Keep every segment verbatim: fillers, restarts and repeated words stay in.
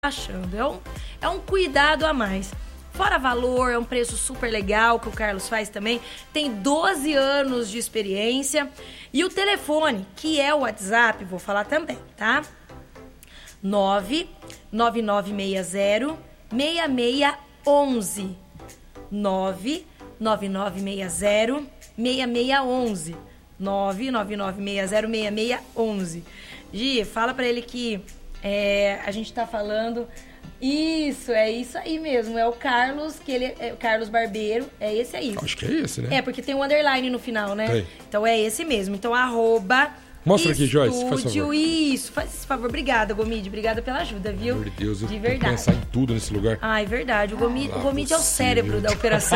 achando. É um, é um cuidado a mais. Fora valor, é um preço super legal que o Carlos faz também. Tem doze anos de experiência. E o telefone, que é o WhatsApp, vou falar também, tá? nove nove nove seis zero seis seis um um. nove nove nove seis zero seis seis um um. nove nove nove seis zero seis seis um um. Gi, fala pra ele que é, a gente tá falando... Isso, é isso aí mesmo. É o Carlos, que ele é o Carlos Barbeiro. É esse aí. Acho que é esse, né? É, porque tem um underline no final, né? Tem. Então é esse mesmo. Então, arroba... Mostra aqui, Joyce, faz favor. Isso, faz esse favor. Obrigada, Gomide. Obrigada pela ajuda, viu? Meu Deus, eu de tenho verdade. que pensar em tudo nesse lugar. Ah, é verdade. O Gomide, Ah, o Gomide é o possível. cérebro da operação.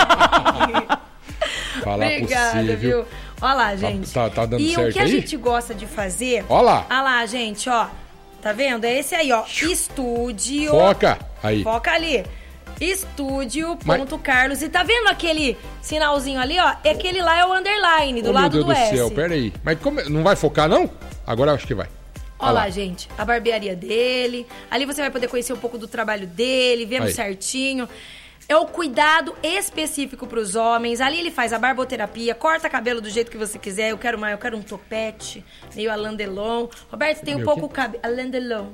Falar Obrigada, possível. viu? Olha lá, gente. Tá, tá dando e certo o que aí? a gente gosta de fazer... Olha lá. Olha lá, gente, ó. Tá vendo? É esse aí, ó. Estúdio... Foca. Aí. Foca ali. Estúdio, Mas- ponto Carlos. E tá vendo aquele sinalzinho ali, ó? É aquele lá é o underline, do Ô, lado meu Deus do do S. céu, pera aí. Mas como... não vai focar, não? Agora eu acho que vai. Olha lá, gente, a barbearia dele. Ali você vai poder conhecer um pouco do trabalho dele, vemos Aí. certinho. É o cuidado específico para os homens. Ali ele faz a barboterapia, corta cabelo do jeito que você quiser. Eu quero mais, eu quero um topete, meio Alain Delon. Roberto, tem um Meu pouco o quê? cabelo... Alain Delon.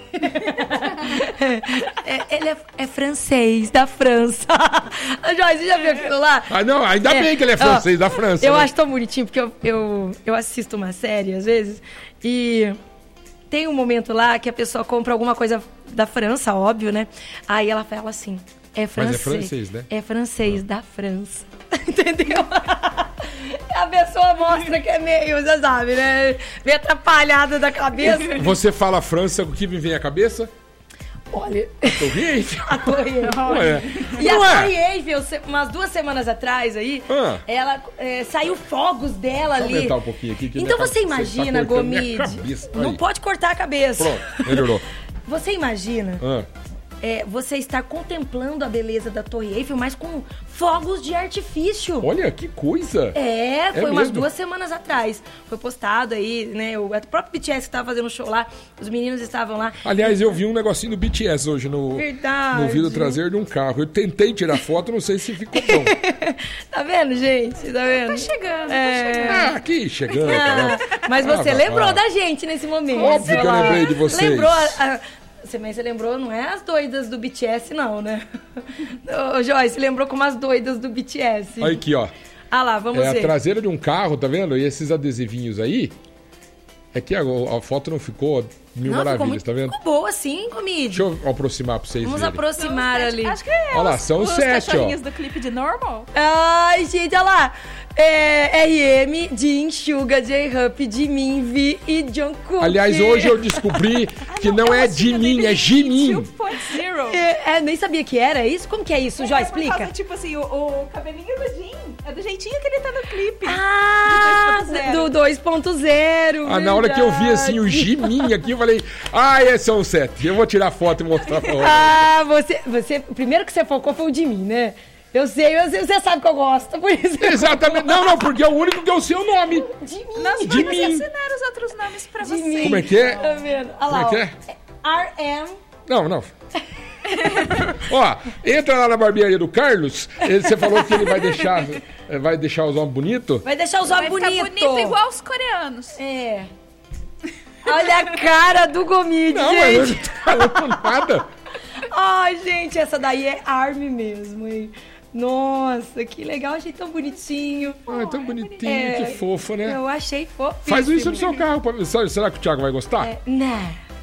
É, ele é, é francês, da França. Joyce, você já viu aquilo lá? Ah, não, ainda É, bem que ele é ó, francês, da França. Eu né? acho tão bonitinho, porque eu, eu, eu assisto uma série, às vezes, e tem um momento lá que a pessoa compra alguma coisa da França, óbvio, né? Aí ela fala assim, é francês. francês, né? É francês, da França. Entendeu? A pessoa mostra que é meio, você sabe, né? Meio atrapalhada da cabeça. Você fala França, o que me vem à cabeça? Olha... Torre Eiffel. A Torre Eiffel. Ué, E a não é? Torre Eiffel, se- umas duas semanas atrás aí, Ah. ela é, saiu fogos dela Deixa eu ali. aumentar um pouquinho aqui, que Então minha você cabeça- imagina, você tá cortando minha Gomide, cabeça. não Aí. pode cortar a cabeça. Pronto, melhorou. Você imagina Ah. é, você estar contemplando a beleza da Torre Eiffel, mas com fogos de artifício. Olha, que coisa. É, foi É umas mesmo? duas semanas atrás. Foi postado aí, né? O, o próprio B T S que tava fazendo show lá, os meninos estavam lá. Aliás, eu vi um negocinho do B T S hoje no, Verdade. no vidro traseiro de um carro. Eu tentei tirar foto, não sei se ficou bom. Tá vendo, gente? Tá vendo? Tá chegando, É. tá chegando. Ah, aqui, chegando. Ah, cara. mas você Ah, lembrou ah. da gente nesse momento. Óbvio que eu Olha lá. lembrei de vocês. Lembrou a, a, você, mas você lembrou, não é as doidas do B T S, não, né? Ô, Joyce, lembrou como as doidas do B T S. Olha aqui, ó. Ah lá, vamos É a ver. traseira de um carro, tá vendo? E esses adesivinhos aí. É que a, a foto não ficou mil Não, ficou maravilhas, muito tá vendo? ficou boa, sim, comide. Deixa eu aproximar pra vocês Vamos verem. aproximar São os ali. sete- Acho que é Olha lá, os, são os sete, ó. cachorrinhos do clipe de Normal. Ai, gente, olha lá. É, R M, Jin, Suga, J-Hup, Jimin, V e Jungkook. Aliás, hoje eu descobri que não, é de mim, é Jimin. dois ponto zero. É, é, nem sabia que era isso? Como que é isso, Jó? É por Explica. causa, tipo assim, o, o cabelinho do Jin. É do jeitinho que ele tá no clipe. Ah, do dois ponto zero. Ah, na hora que eu vi assim o Jimin aqui, eu falei, ah, esse é o sete. Eu vou tirar foto e mostrar pra você. Ah, você, você... O primeiro que você focou foi o de mim, né? Eu sei, eu sei, você sabe que eu gosto, por isso... Exatamente. Não, não, porque é o único que eu sei o nome. De mim. Nós De vamos mim. ensinar os outros nomes pra De você. mim. Como é que é? Tá vendo? Olha lá, Como é que ó. R M... Não, não. Ó, entra lá na barbearia do Carlos. Ele, você falou que ele vai deixar, eh, vai deixar os homens bonitos. Vai deixar os Vai olhos ficar bonitos. bonito igual os coreanos. É. Olha a cara do Gomide, Não, mas eu não gente. tô falando nada. Ai, gente, essa daí é Army mesmo, hein? Nossa, que legal, achei tão bonitinho. Ai, tão bonitinho, É, que fofo, né? Eu achei fofíssimo. Faz isso no seu carro. pra ver. Será será que o Thiago vai gostar? É, não.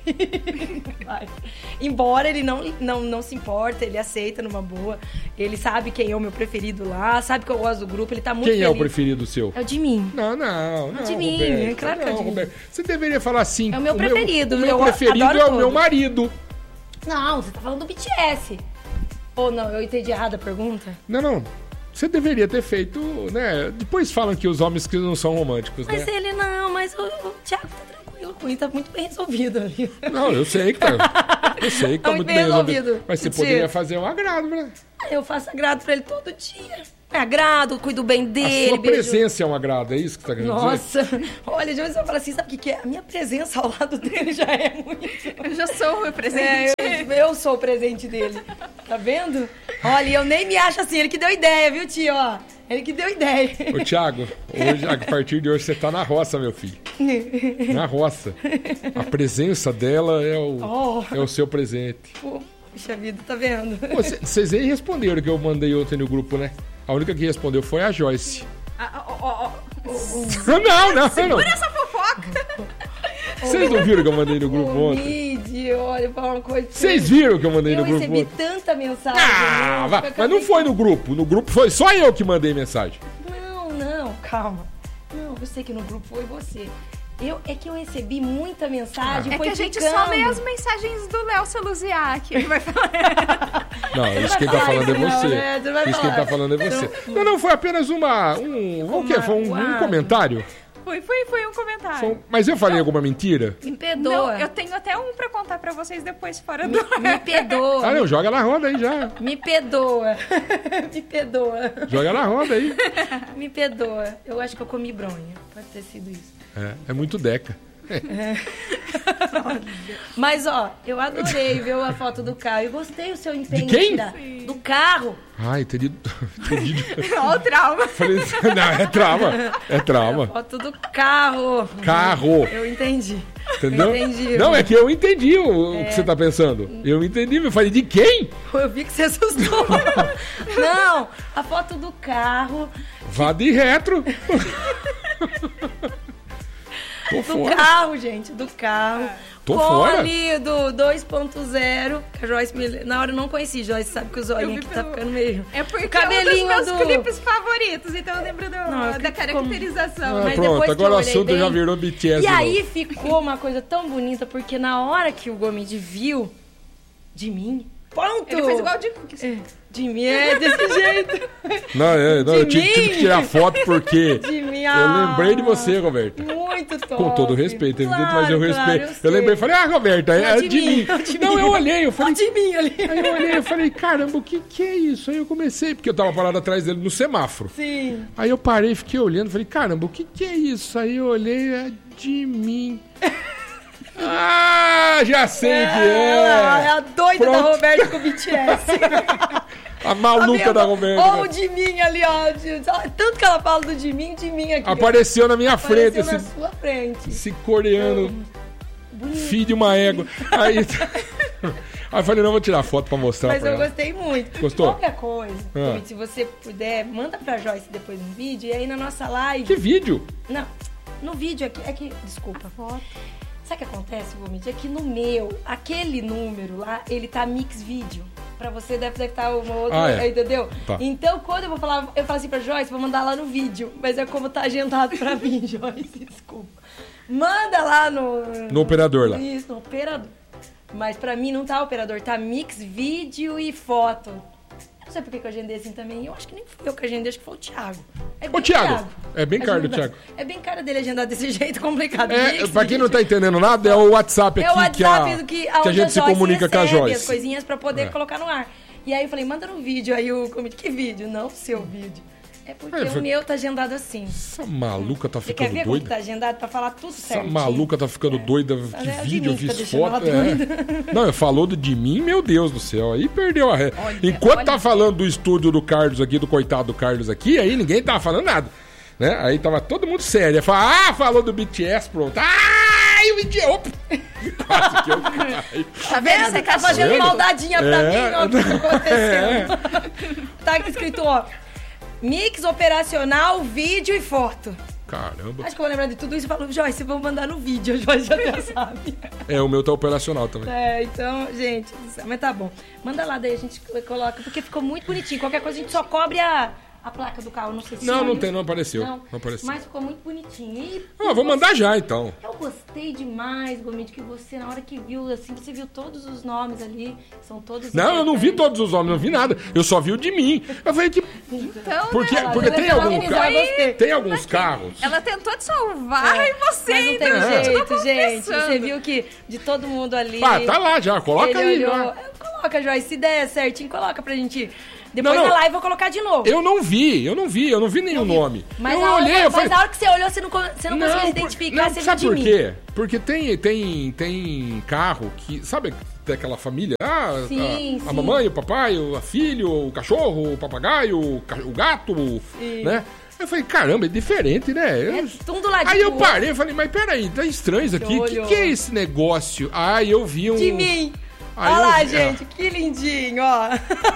Vai. Embora ele não, não, não se importa, ele aceita numa boa. Ele sabe quem é o meu preferido lá, sabe que eu gosto do grupo, ele tá muito Quem é o feliz. preferido seu? É o de mim. Não, não, não. de mim, Roberto, é claro que é não, de mim. Roberto. Você deveria falar assim. É o meu preferido, O meu eu preferido adoro é o todos. meu marido. Não, você tá falando do B T S. Ou não, eu entendi errado a pergunta? Não, não. Você deveria ter feito, né? Depois falam que os homens que não são românticos, Mas né? ele não, mas o, o Thiago tá tranquilo com isso, tá muito bem resolvido ali. Não, eu sei que tá. Eu sei que tá Tá muito muito bem bem resolvido. resolvido. Mas você Mentira. poderia fazer um agrado, né? Eu faço agrado pra ele todo dia. Me agrado, cuido bem dele. A sua beijo. presença é um agrado, é isso que você tá querendo Nossa, dizer? olha, de vez você fala assim, sabe o que, que é? A minha presença ao lado dele já é muito. Eu já sou o presente. É, eu, eu sou o presente dele. Tá vendo? Olha, eu nem me acho assim, ele que deu ideia, viu, tio? Ó, ele que deu ideia. Ô, Thiago, hoje, a partir de hoje você tá na roça, meu filho. Na roça. A presença dela é o, Oh. é o seu presente. Pô, puxa vida, tá vendo? Vocês nem responderam que eu mandei ontem no grupo, né? A única que respondeu foi a Joyce. Ah, ó, ó, ó. Não, não, Segura não. essa fofoca. Vocês não viram que eu mandei no grupo Ô, ontem? Mid, olha, eu vou falar uma coisa. Vocês viram que eu mandei Eu no grupo recebi ontem? tanta mensagem. Ah, né? vai, Eu mas acabei não foi no grupo. No grupo foi só eu que mandei mensagem. Não, não, calma. Não, eu sei que no grupo foi você. Eu, é que eu recebi muita mensagem, É foi que a gente ficando. só lê as mensagens do Léo Celuziar que ele vai falar. Não, isso quem tá falando é Não, você. né? Você vai Isso quem falar. tá falando é você. Não, não, foi apenas uma. Um, o quê? Foi um, um Uau. comentário? Foi, foi, foi um comentário. Foi um- Mas eu falei alguma mentira? Me Não, perdoa. eu tenho até um pra contar pra vocês depois fora do... Me perdoa. Ah, não, joga na roda aí já. Me perdoa. Me perdoa. Joga na roda aí. Me perdoa. Eu acho que eu comi bronha. Pode ter sido isso. É, é muito deca. Mas, ó, eu adorei ver a foto do carro. Eu gostei do seu empenho. De quem? tirar- Do carro. Ai, entendi. entendi. Ó o trauma. Falei, não, é trauma. É trauma. Foto do carro. Carro. Eu entendi. Entendeu? Eu entendi. Não, é que eu entendi o, o que você tá pensando. Eu entendi, eu falei, de quem? Eu vi que você assustou. Não, a foto do carro. Vá de retro. Tô Do fora. carro, gente, do carro. Tô Com fora. ali do dois ponto zero. Que a Joyce, me... na hora eu não conheci, Joyce sabe que o Eu zoinho vi aqui tá pelo- ficando meio... É porque Cabelinho é um dos meus do- clipes favoritos, então eu lembro do- Não, eu da clipe como- caracterização. Ah, Mas pronto, depois que agora eu o olhei assunto bem- já virou B T S. E de aí novo. ficou uma coisa tão bonita, porque na hora que o Gomide viu de mim, pronto! Ele fez igual o de Cookies. É, de mim é desse jeito. Não, é, não, De eu tive, tive que mim? tirar foto porque De mim, eu ah, lembrei de você, Roberta. Muito top. Com todo respeito, evidente, Claro, mas eu claro, respeito. eu eu, sei. lembrei, falei, ah, Roberta, é, Ó, de, mim. de Não, mim. eu olhei, eu Ó, falei, de mim ali. aí eu olhei, eu falei, caramba, o que que é isso? Aí eu comecei, porque eu tava parado atrás dele no semáforo. Sim. Aí eu parei, fiquei olhando, falei, caramba, o que que é isso? Aí eu olhei, é de mim. Ah, já sei o que Ela é é. a doida Pronto. da Roberta com o B T S. A maluca da Roberta. Ó, o de mim ali, ó. de- Tanto que ela fala do de mim, de mim aqui. ó. Apareceu na minha frente Apareceu esse, na sua frente. esse coreano, Bonito. filho de uma égua. Aí, aí eu falei, não, vou tirar foto pra mostrar Mas pra eu ela. gostei muito. Gostou? Qualquer coisa, Ah. Gomide, se você puder, manda pra Joyce depois um vídeo. E aí na nossa live... Que vídeo? Não, no vídeo aqui... É que, desculpa. Sabe o que acontece, Gomide? É que no meu, aquele número lá, ele tá mix vídeo. Pra você deve estar uma outra, Ah, é. entendeu? Tá. Então, quando eu vou falar, eu falo assim pra Joyce, vou mandar lá no vídeo. Mas é como tá agendado pra mim, Joyce, desculpa. Manda lá no... No operador lá. Isso, no operador. Mas pra mim não tá operador, tá mix vídeo e foto. Eu não sei por que que eu agendei assim também. Eu acho que nem fui eu que agendei, acho que foi o Thiago. É Ô, Thiago, é bem caro do Agendar. Thiago. É bem cara dele agendar desse jeito complicado. É, Mix, pra quem não vídeo. tá entendendo nada, é o WhatsApp É o aqui WhatsApp que a, do que, que a aonde gente se Joyce comunica com a recebe Joyce. as coisinhas pra poder É. colocar no ar. E aí eu falei, manda no vídeo. Aí o Gomide, que vídeo? Não, seu vídeo. É porque É, foi- o meu tá agendado assim. Essa maluca tá Você quer ficando ver como que doida. tá agendado? Pra falar tudo Essa certinho. maluca tá ficando doida. Que é o vídeo, eu de mim que tá fiz deixando foto. ela É. Não, falou de mim, meu Deus do céu. Aí perdeu a ré. Olha, Enquanto olha. tá falando do estúdio do Carlos aqui, do coitado do Carlos aqui, aí ninguém tava falando nada. Né? Aí tava todo mundo sério. Fala, ah, falou do B T S, pronto. Ah, o B T S. Opa! Quase que eu caí. Tá vendo? Você tá fazendo vendo? maldadinha pra É. mim, ó, o que tá acontecendo. Tá aqui escrito, ó. Mix operacional, vídeo e foto. Caramba. Acho que eu vou lembrar de tudo isso e falo, Joyce, vamos mandar no vídeo. A Joyce já até sabe. É, o meu tá operacional também. É, então, gente, mas tá bom. Manda lá, daí a gente coloca, porque ficou muito bonitinho. Qualquer coisa a gente só cobre a, a placa do carro, não sei se Não, sabe. não tem, não apareceu. Não, Não apareceu. mas ficou muito bonitinho. E Ah, vou mandar já, então. eu gostei demais, Gomide, que você, na hora que viu, assim, você viu todos os nomes ali, são todos... Não, eu não vi importantes. todos os homens, não vi nada. Eu só vi o de mim. Eu falei, tipo, Então, porque, né, porque ela tem, vai algum organizar, ca- gostei. tem alguns carros. ela tentou te salvar e você Mas não ainda tem É. jeito, continua gente. confessando. Você viu que de todo mundo ali... Ah, tá lá já, coloca ele aí. olhou... já. Coloca, Joyce, se der certinho, coloca pra gente Depois Não, não. na live eu vou colocar de novo. Eu não vi, eu não vi, eu não vi nenhum nome. Mas, eu a hora, olhei, mas eu falei... a hora que você olhou, você não, co- você não, conseguiu por- identificar não, se sabe de por mim. quê? Porque tem, tem, tem carro que... Sabe daquela família? Ah, Sim, a, sim. a mamãe, o papai, o filho, o cachorro, o papagaio, o, ca- o gato, Sim. né? Eu falei, caramba, é diferente, né? É Eu- um do ladinho Aí eu do parei e falei, mas peraí, tá estranho isso aqui. O que, olhou. que é esse negócio? Aí eu vi um... De mim. Aí Olha eu lá, vi- gente, que lindinho, ó.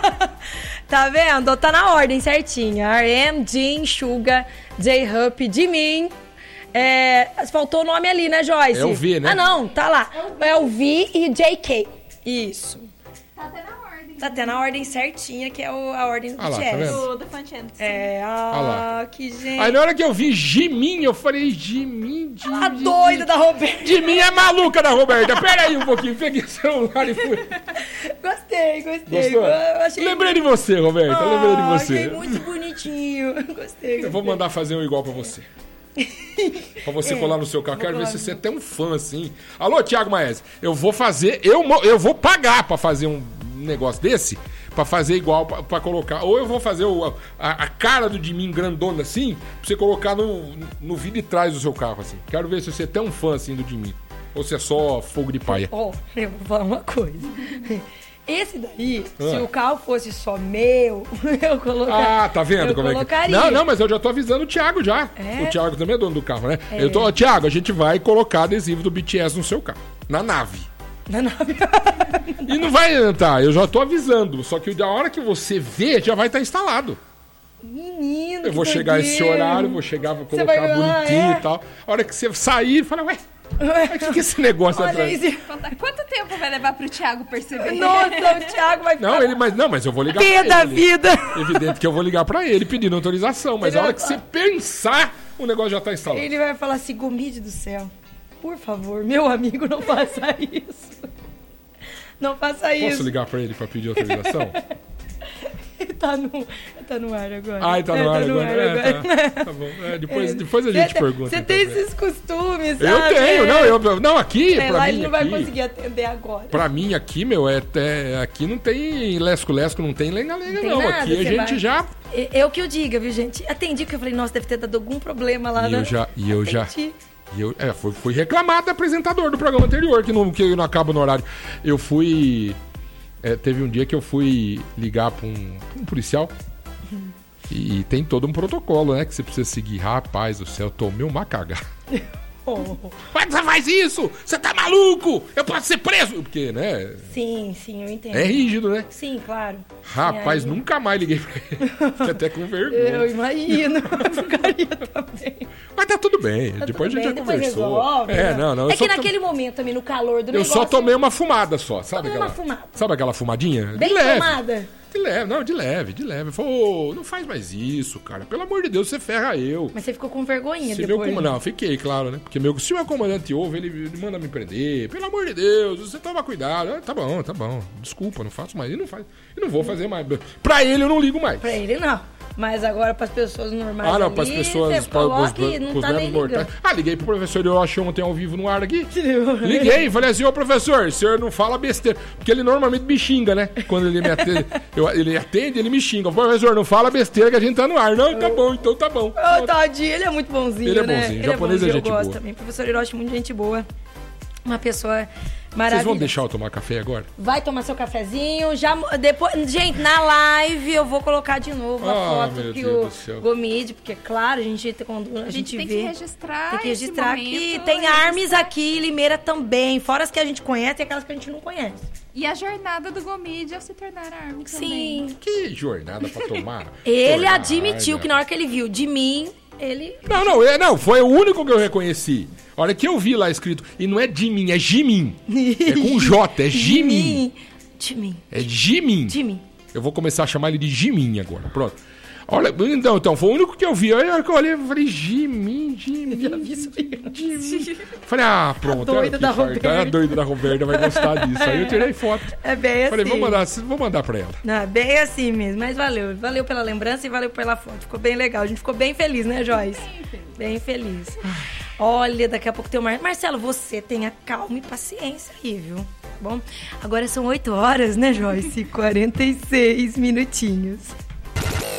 Tá vendo? Tá na ordem certinha. R M, Jim, Suga, J-Hup, de mim. É, faltou o nome ali, né, Joyce? É o V, né? Ah, não, tá lá. É o V e J K. Isso. Tá até na ordem. Tá até na ordem certinha, que é o- a ordem do Ah lá, tá B T S. vendo? Do, do Fanchance. É, ah, Ah lá. que gente. Aí na hora que eu vi Jimin, eu falei, Jimin, Jimin... A doida da Roberta. Jimin é maluca da Roberta. Pera aí um pouquinho, peguei o celular e fui... Gostei, gostei. Gostou? Eu achei Lembrei de você, Roberta, Ah, lembrei de Achei você. muito bonitinho. Gostei. Eu vou mandar fazer um igual pra você. Pra você colar no seu carro. Quero ver se você é até um fã assim. Alô, Thiago Maese, eu vou fazer, eu, mo- eu vou pagar pra fazer um negócio desse, pra fazer igual, pra, pra colocar. Ou eu vou fazer o- a, a cara do Jimin grandona assim, pra você colocar no, no vidro de trás do seu carro assim. Quero ver se você é até um fã assim do Jimin. Ou se é só fogo de paia. Ó, eu vou falar uma coisa. Esse daí, Ah. se o carro fosse só meu, eu colocaria. Ah, tá vendo eu como é que... colocaria. Não, não, mas eu já tô avisando o Thiago já. É? O Thiago também é dono do carro, né? Eu tô, Thiago, a gente vai colocar adesivo do B T S no seu carro. Na nave. Não, não. E não vai entrar, eu já tô avisando. Só que da hora que você vê, já vai estar instalado. Menino, Eu vou que chegar esse doideira. horário, vou chegar, vou Você colocar vai- bonitinho ah, é? e tal. A hora que você sair, fala, ué, o que, que é esse negócio Olha atrás? esse... Quanto, quanto tempo vai levar pro Thiago perceber? Nossa, o Thiago vai ficar Não, ele, mas não, mas eu vou ligar pé pra da ele. vida. Evidente que eu vou ligar pra ele pedindo autorização, mas Ele a hora vai que você pensar, o negócio já tá instalado. Ele vai falar assim, Gomide do céu, por favor, meu amigo, não faça isso. Não faça Posso isso. ligar pra ele pra pedir autorização? Tá no, tá no ar agora. Ai, tá no É, ar agora. É, agora. tá, tá bom. É, depois, É. depois a gente Você- pergunta. Você então, tem pra ele. esses costumes, Eu sabe? tenho, não, eu, não, aqui, É, pra lá mim, ele não vai aqui, conseguir atender agora. pra mim aqui, meu, é, é- aqui não tem lesco-lesco, não tem lenga-lenga, Tem não. nada, Aqui a você gente vai- já... E- Eu que o diga, viu, gente? Atendi que eu falei, nossa, deve ter dado algum problema lá E na... eu já, e eu já, Atendi. e eu, é, fui, fui reclamado do apresentador do programa anterior, que não, que eu não acabo no horário. Eu fui, é, teve um dia que eu fui ligar pra um, pra um policial, e, tem todo um protocolo, né, que você precisa seguir. Rapaz do céu, tomei uma cagada. Oh. Como é que você faz isso? Você tá maluco? Eu posso ser preso? Porque, né, Sim, sim, eu entendo. é rígido, né? Sim, claro. Rapaz, E aí- nunca mais liguei pra ele. Fiquei até com vergonha. Eu imagino, eu ficaria também. Mas tá tudo bem. Tá Depois tudo a gente bem, já depois conversou. resolve, é, né? não, não. eu É só que to- naquele momento também, no calor do Eu negócio... só tomei uma fumada só, sabe Tomei aquela? uma fumada. Sabe aquela fumadinha? Bem de leve. tomada. De leve, não, de leve, de leve. Falou, não faz mais isso, cara. Pelo amor de Deus, você ferra eu. Mas você ficou com vergonhinha Se meu depois. comandante, não, fiquei, claro, né? Porque meu, se o meu comandante ouve, ele, ele manda me prender. Pelo amor de Deus, você toma cuidado. Ah, tá bom, tá bom. Desculpa, não faço mais. E não faz. E não vou fazer mais. Pra ele eu não ligo mais. Pra ele, não. Mas agora, pras pessoas normais Ah, não, ali, para as pessoas, você para os, coloca e não os tá membros nem mortais. ligando. Ah, liguei pro professor Hiroshi ontem ao vivo no ar aqui. Liguei, falei assim, ô professor, o senhor não fala besteira. Porque ele normalmente me xinga, né? Quando ele me atende, eu, ele atende, ele me xinga. Professor, não fala besteira que a gente tá no ar. Não, tá bom, então tá bom. Ô, tadinho, ele é muito bonzinho, Ele é né? bonzinho, Ele japonês é bonzinho, gente eu gosto boa. também. Professor Hiroshi, muito gente boa. Uma pessoa Vocês maravilhosa. vão deixar eu tomar café agora? Vai tomar seu cafezinho, já depois, gente, na live eu vou colocar de novo a Ah, foto meu que Deus o do céu. Gomide, porque claro, a gente quando a, A gente tem vê, que registrar tem que esse registrar momento, aqui, tem registrar. armes aqui em Limeira também, fora as que a gente conhece e aquelas que a gente não conhece. E a jornada do Gomide ao se tornar arma também. Sim. Que jornada pra tomar. Ele Jornada. admitiu que na hora que ele viu de mim, ele Não, não, é, não, foi o único que eu reconheci. A hora que eu vi lá escrito, e não é Jimin, é Jimin. É com J, é Jimin. De mim. É Jimin. De mim. Eu vou começar a chamar ele de Jimin agora, pronto. Olha, então, então, foi o único que eu vi. Aí a hora que eu olhei, eu falei, Jimin, Jimin. Já vi isso aí. Jimin. Falei, ah, pronto. A doida é, da que farta. Roberta. A doida da Roberta vai gostar disso. Aí eu tirei foto. É bem assim. Falei, vou mandar, vou mandar pra ela. Não, bem assim mesmo, mas valeu. Valeu pela lembrança e valeu pela foto. Ficou bem legal. A gente ficou bem feliz, né, Joyce? Bem feliz. Olha, daqui a pouco tem o Mar... Marcelo, você tenha calma e paciência aí, viu? bom? Agora são oito horas, né, Joyce? quarenta e seis minutinhos.